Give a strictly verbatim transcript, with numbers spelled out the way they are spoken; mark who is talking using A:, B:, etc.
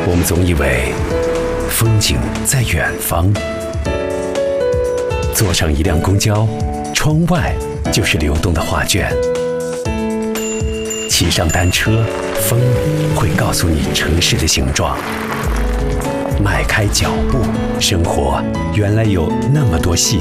A: 我们总以为风景在远方，坐上一辆公交，窗外就是流动的画卷；骑上单车，风会告诉你城市的形状。迈开脚步，生活原来有那么多细